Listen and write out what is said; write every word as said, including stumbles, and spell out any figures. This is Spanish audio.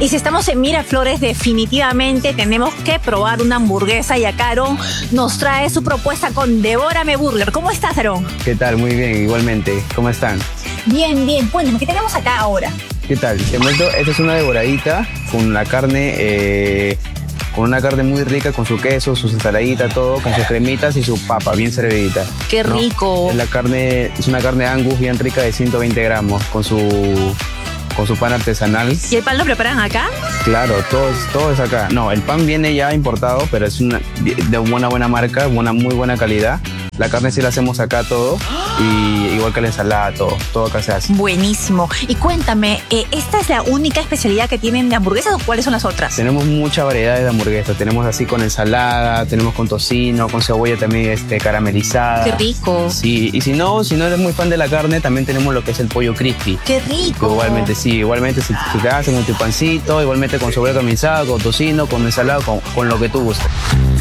Y si estamos en Miraflores, definitivamente tenemos que probar una hamburguesa y acá Aarón nos trae su propuesta con Devórame Burger. ¿Cómo estás, Aarón? ¿Qué tal? Muy bien, igualmente. ¿Cómo están? Bien, bien. Cuéntame, ¿qué tenemos acá ahora? ¿Qué tal? Te cuento, esta es una devoradita con la carne, eh, con una carne muy rica, con su queso, sus ensaladitas, todo, con sus cremitas y su papa bien servidita. ¡Qué ¿no? rico! La carne, es una carne Angus bien rica de ciento veinte gramos, con su, con su pan artesanal. ¿Y el pan lo preparan acá? Claro, todo, es- todo es acá. No, el pan viene ya importado, pero es una, de una buena marca, una muy buena calidad. La carne sí la hacemos acá todo, y igual que la ensalada, todo, todo acá se hace. Buenísimo. Y cuéntame, eh, ¿esta es la única especialidad que tienen de hamburguesas o cuáles son las otras? Tenemos mucha variedad de hamburguesas. Tenemos así con ensalada, tenemos con tocino, con cebolla también este, caramelizada. ¡Qué rico! Sí, y si no, si no eres muy fan de la carne, también tenemos lo que es el pollo crispy. ¡Qué rico! Igualmente, sí, igualmente si, si te hacen con tu pancito, igualmente con cebolla caramelizada, con tocino, con ensalada, con, con lo que tú gustes.